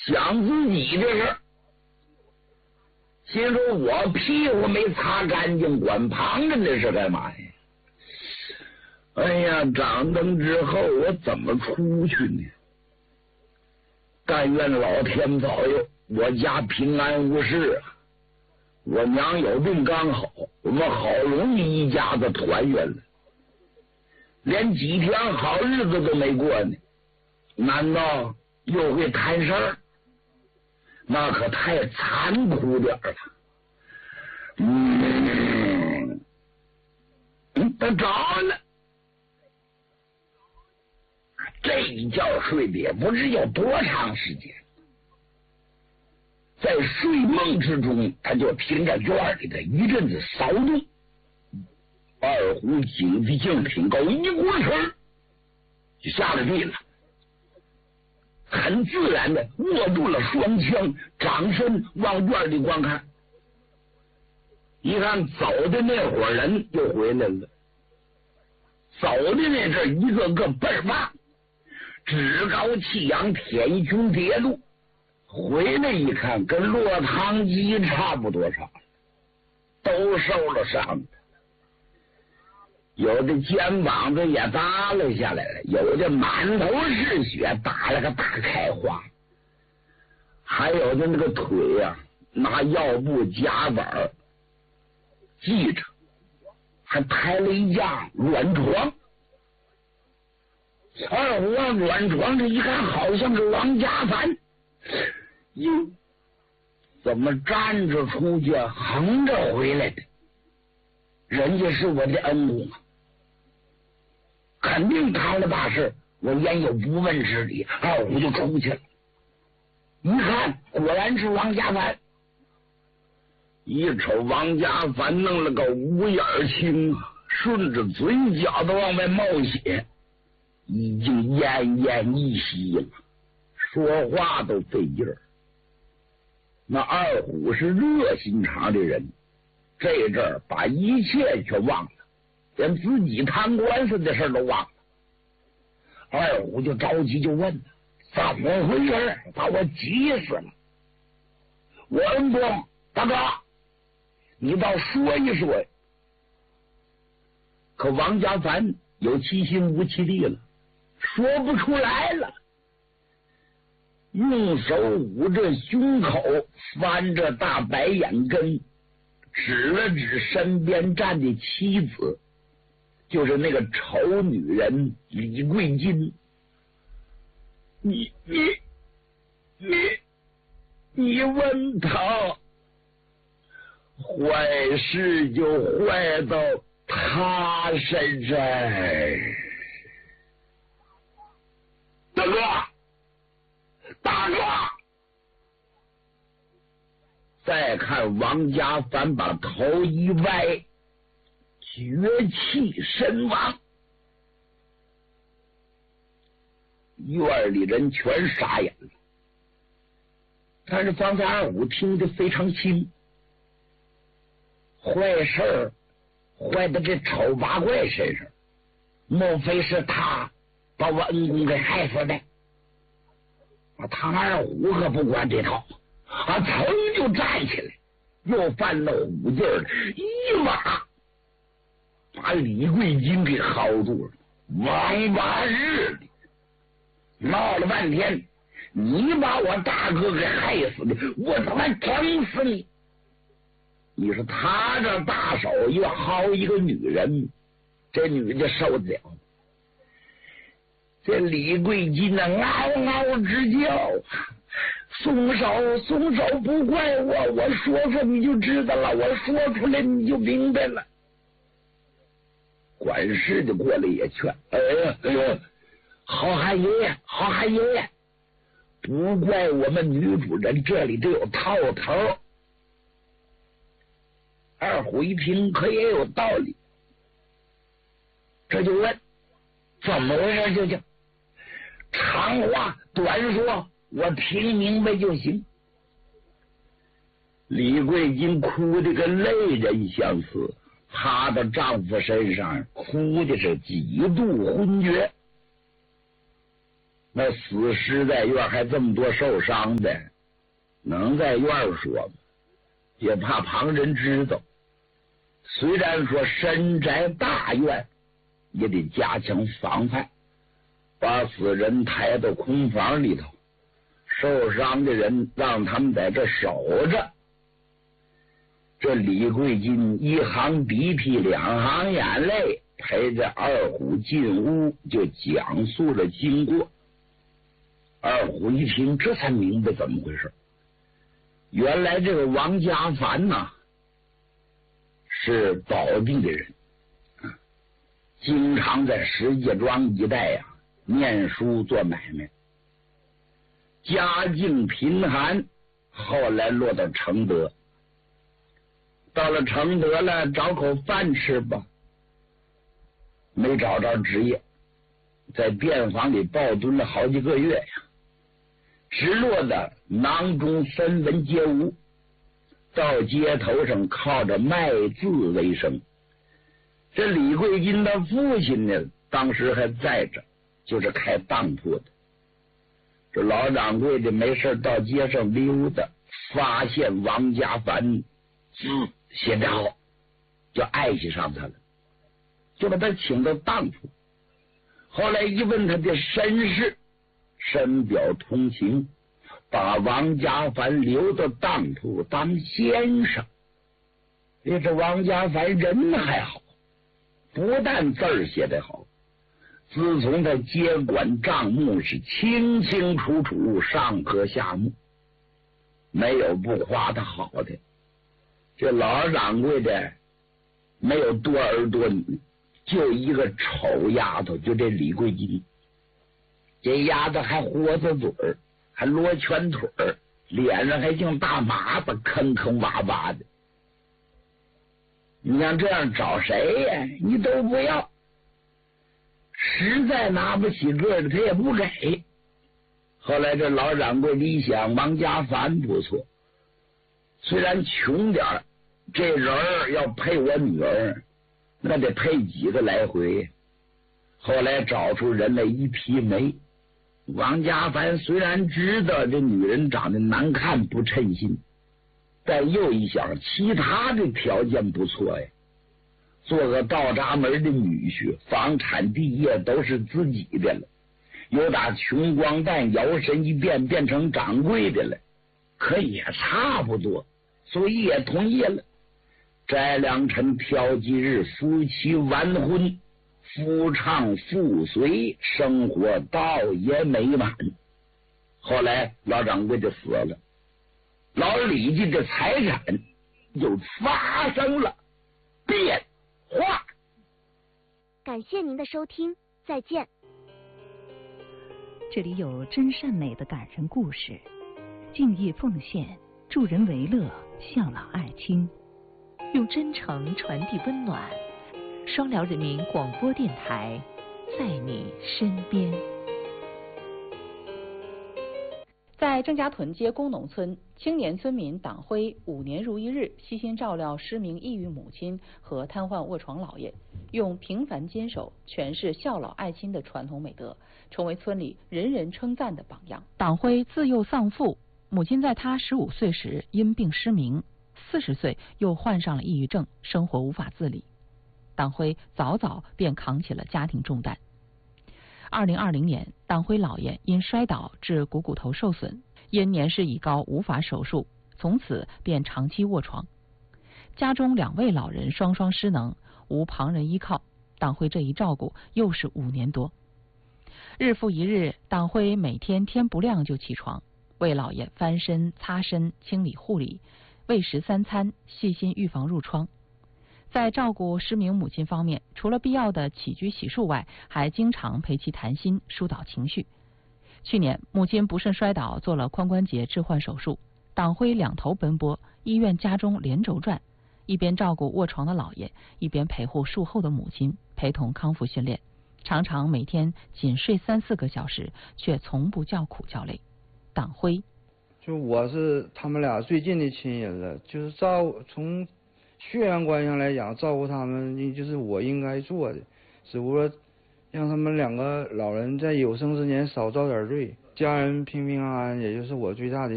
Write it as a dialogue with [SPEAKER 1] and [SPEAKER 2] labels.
[SPEAKER 1] 想自己的事，心说我屁股没擦干净，管旁人的事干嘛呀？哎呀，掌灯之后我怎么出去呢？但愿老天保佑，我家平安无事啊！我娘有病刚好，我们好容易一家子团圆了，连几天好日子都没过呢，难道又会摊事儿？那可太残酷点了。他着了，这一觉睡的也不知有多长时间。在睡梦之中，他就听着院里的一阵子骚动。二虎警惕性挺高，一股气就下了地了，很自然的握住了双枪，掌身往院里观看。一看走的那伙人又回来了，走的那阵一个个倍儿棒，趾高气扬，舔胸叠肚。回来一看，跟落汤鸡差不多少，都受了伤，有的肩膀子也耷拉下来了，有的满头是血，打了个大开花，还有的那个腿啊，拿药布夹板系着，还抬了一架软床。二虎往软床这一看，好像是王家凡。哟，怎么站着出去，横着回来的？人家是我的恩公啊，肯定摊了大事，我焉有不问之理？二虎就出去了。一看，果然是王家凡。一瞅王家凡弄了个五眼青，顺着嘴角都往外冒血，已经奄奄一息了，说话都费劲儿。那二虎是热心肠的人，这阵儿把一切却忘了，连自己摊官司的事都忘了。二虎就着急就问：怎么回事？把我急死了！我恩公大哥，你倒说一说。可王家凡有其心无其力了，说不出来了，用手捂着胸口，翻着大白眼根，指了指身边站的妻子，就是那个丑女人李桂金。你问他，坏事就坏到他身上。大哥，再看王家凡把头一歪，绝气身亡。院里人全傻眼了，但是方才二虎听得非常清，坏事坏在这丑八怪身上，莫非是他把我恩公给害死的？唐二虎可不管这套，噌就站起来，又犯了虎劲儿，一把把李桂金给薅住了。王八日的，闹了半天，你把我大哥给害死的，我他妈整死你！你说他这大手又薅一个女人，这女的受得了？这李桂金呢，嗷嗷直叫，松手，不怪我，我说说你就知道了，我说出来你就明白了。管事的过来也劝，哎呀，好汉爷爷，不怪我们女主人这里都有套头。二虎一听，可也有道理，这就问怎么回事，就长话短说，我听明白就行。李桂金哭得跟泪人相似，趴到丈夫身上，哭的是几度昏厥。 那死尸在院还这么多受伤的，能在院说吗？也怕旁人知道。虽然说深宅大院，也得加强防范，把死人抬到空房里头，受伤的人让他们在这守着。这李桂金一行鼻涕两行眼泪，陪着二虎进屋，就讲述了经过。二虎一听，这才明白怎么回事。原来这个王家凡呐，是保地的人，经常在石家庄一带呀念书做买卖，家境贫寒，后来落到承德。到了承德了，找口饭吃吧，没找着职业，在店房里暴蹲了好几个月呀，直落的囊中分文皆无，到街头上靠着卖字为生。这李桂金的父亲呢，当时还在着，就是开当铺的。这老掌柜的没事到街上溜达，发现王家凡字写得好，就爱惜上他了，就把他请到当铺。后来一问他的身世，深表同情，把王家凡留到当铺当先生。这王家凡人还好，不但字儿写得好，自从他接管账目是清清楚楚，上课下目，没有不夸他好的。这老掌柜的没有多儿多女，就一个丑丫头，就这李桂金。这丫头还豁子嘴儿，还罗拳腿儿，脸上还像大麻子，坑坑洼洼的。你像这样找谁呀？你都不要，实在拿不起个的，他也不给。后来这老掌柜一想，王家凡不错，虽然穷点儿，这人儿要配我女儿，那得配几个来回。后来找出人来一批媒，王家凡虽然知道这女人长得难看不称心，但又一想其他的条件不错呀，做个道闸门的女婿，房产地业都是自己的了，又打穷光蛋摇身一变成掌柜的了，可也差不多，所以也同意了。翟良辰挑吉日，夫妻完婚，夫唱妇随，生活倒也美满。后来老掌柜就死了，老李家的财产就发生了变化。
[SPEAKER 2] 感谢您的收听，再见。
[SPEAKER 3] 这里有真善美的感人故事，敬业奉献，助人为乐，孝老爱亲，用真诚传递温暖。双辽人民广播电台，在你身边。
[SPEAKER 4] 在郑家屯街工农村，青年村民党辉5年如一日，悉心照料失明抑郁母亲和瘫痪卧床姥爷，用平凡坚守诠释孝老爱亲的传统美德，成为村里人人称赞的榜样。党辉自幼丧父，母亲在他15岁时因病失明，40岁又患上了抑郁症，生活无法自理。党辉早早便扛起了家庭重担。2020年，党辉姥爷因摔倒致股骨头受损，因年事已高无法手术，从此便长期卧床。家中2位老人双双失能，无旁人依靠，党辉这一照顾又是5年多。日复一日，党辉每天天不亮就起床，为姥爷翻身、擦身、清理护理，喂食3餐，细心预防褥疮。在照顾失明母亲方面，除了必要的起居洗漱外，还经常陪其谈心，疏导情绪。去年母亲不慎摔倒，做了髋关节置换手术，党辉2头奔波，医院家中连轴转，一边照顾卧床的姥爷，一边陪护术后的母亲，陪同康复训练，常常每天仅睡3-4个小时，却从不叫苦叫累。党辉
[SPEAKER 5] 就我是他们俩最近的亲人了，就是从血缘关系上来讲，照顾他们就是我应该做的，只不过让他们2个老人在有生之年少遭点罪，家人平平安安，也就是我最大的